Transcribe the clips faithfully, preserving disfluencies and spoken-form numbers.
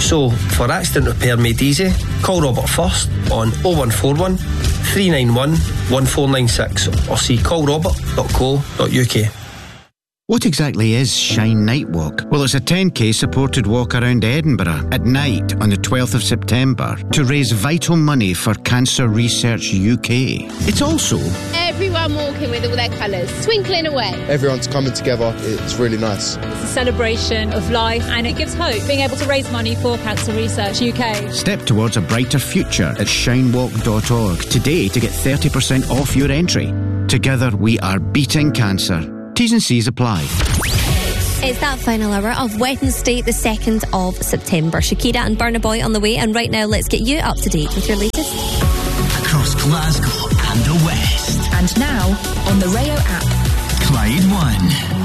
So, for accident repair made easy, call Robert first on oh one four one, three nine one, one four nine six or see call robert dot co dot uk. What exactly is Shine Night Walk? Well, it's a ten k supported walk around Edinburgh at night on the twelfth of September to raise vital money for Cancer Research U K. It's also everyone walking with all their colours, twinkling away. Everyone's coming together. It's really nice. It's a celebration of life and it gives hope, being able to raise money for Cancer Research U K. Step towards a brighter future at shine walk dot org today to get thirty percent off your entry. Together we are beating cancer. T's and C's apply. It's that final hour of Wednesday the second of September. Shakira and Burna Boy on the way, and right now let's get you up to date with your latest. Across Glasgow and the West. And now on the Rayo app. Clyde One.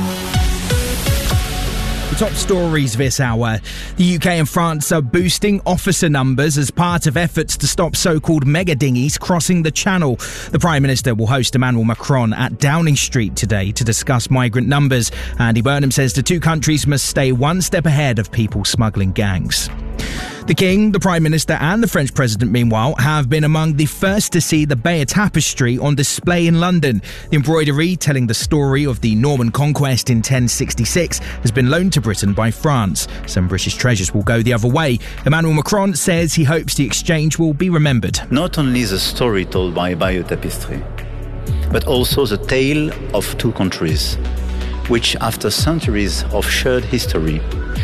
Top stories this hour. The U K and France are boosting officer numbers as part of efforts to stop so-called mega dinghies crossing the Channel. The Prime Minister will host Emmanuel Macron at Downing Street today to discuss migrant numbers. Andy Burnham says the two countries must stay one step ahead of people smuggling gangs. The King, the Prime Minister and the French President, meanwhile, have been among the first to see the Bayeux Tapestry on display in London. The embroidery, telling the story of the Norman conquest in ten sixty-six, has been loaned to Britain by France. Some British treasures will go the other way. Emmanuel Macron says he hopes the exchange will be remembered. Not only the story told by Bayeux Tapestry, but also the tale of two countries, which, after centuries of shared history,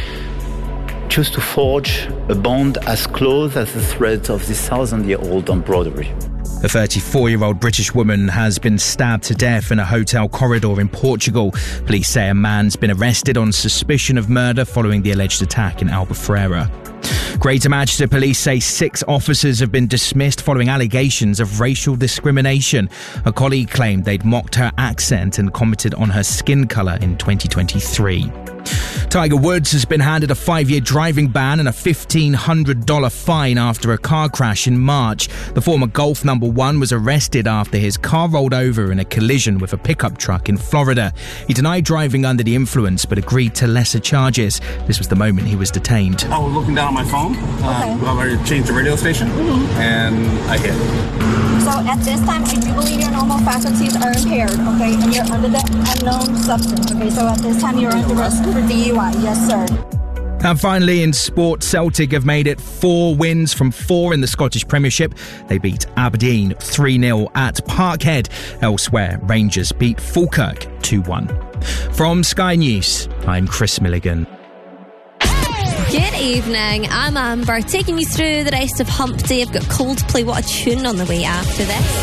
choose to forge a bond as close as the threads of this thousand-year-old embroidery. A thirty-four-year-old British woman has been stabbed to death in a hotel corridor in Portugal. Police say a man's been arrested on suspicion of murder following the alleged attack in Albufeira. Greater Manchester Police say six officers have been dismissed following allegations of racial discrimination. A colleague claimed they'd mocked her accent and commented on her skin colour in twenty twenty-three. Tiger Woods has been handed a five-year driving ban and a fifteen hundred dollars fine after a car crash in March. The former golf number one was arrested after his car rolled over in a collision with a pickup truck in Florida. He denied driving under the influence but agreed to lesser charges. This was the moment he was detained. I was looking down at my phone. Okay. Uh, I already changed the radio station, mm-hmm. and I hit. So at this time, I do believe your normal faculties are impaired, okay, and you're under the unknown substance, okay? So at this time, you're under arrest for D U I. Yes, sir. And finally, in sport, Celtic have made it four wins from four in the Scottish Premiership. They beat Aberdeen three nil at Parkhead. Elsewhere, Rangers beat Falkirk two one. From Sky News, I'm Chris Milligan. Good evening, I'm Amber, taking you through the rest of Hump Day. I've got Coldplay, what a tune on the way after this.